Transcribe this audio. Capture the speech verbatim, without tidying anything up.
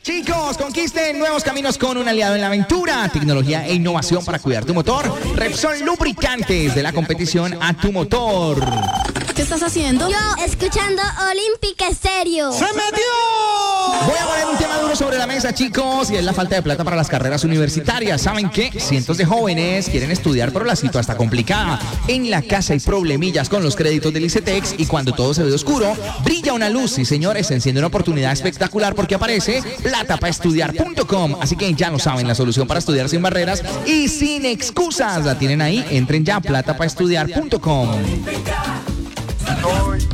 Chicos, conquisten nuevos caminos con un aliado en la aventura. Tecnología e innovación para cuidar tu motor. Repsol Lubricantes, de la competición a tu motor. ¿Qué estás haciendo? Yo, escuchando Olímpica Estéreo. ¡Se metió! Voy a poner un tema duro sobre la mesa, chicos, y es la falta de plata para las carreras universitarias. ¿Saben qué? Cientos de jóvenes quieren estudiar, pero la situación está complicada. En la casa hay problemillas con los créditos del ICETEX y cuando todo se ve oscuro, brilla una luz. Y señores, se enciende una oportunidad espectacular porque aparece plata para estudiar punto com. Así que ya lo saben, la solución para estudiar sin barreras y sin excusas. La tienen ahí, entren ya a plata para estudiar punto com.